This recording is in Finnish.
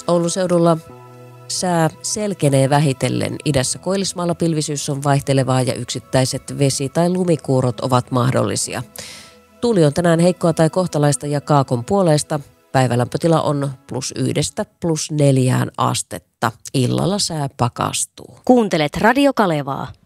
Oulun seudulla sää selkenee vähitellen. Idässä Koillismaalla pilvisyys on vaihtelevaa ja yksittäiset vesi- tai lumikuurot ovat mahdollisia. Tuuli on tänään heikkoa tai kohtalaista ja kaakon puoleista. Päivälämpötila on +1 +4 astetta. Illalla sää pakastuu. Kuuntelet Radio Kalevaa.